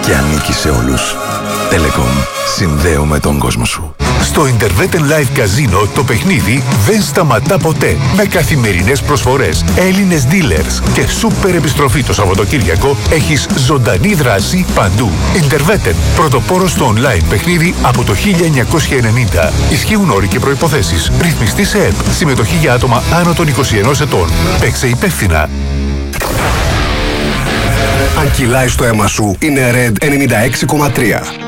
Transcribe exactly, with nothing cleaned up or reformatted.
και ανήκει σε όλους. Telecom. Συνδέουμε τον κόσμο σου. Στο Interwetten Live Casino το παιχνίδι δεν σταματά ποτέ. Με καθημερινές προσφορές, Έλληνες dealers και σούπερ επιστροφή το Σαββατοκύριακο έχεις ζωντανή δράση παντού. Interwetten, πρωτοπόρος στο online παιχνίδι από το χίλια εννιακόσια ενενήντα. Ισχύουν όροι και προϋποθέσεις. Ρυθμιστή σε ΕΠ. Συμμετοχή για άτομα άνω των είκοσι ενός ετών. Παίξε υπεύθυνα. Αν κυλάει στο αίμα σου, είναι Red ενενήντα έξι κόμμα τρία.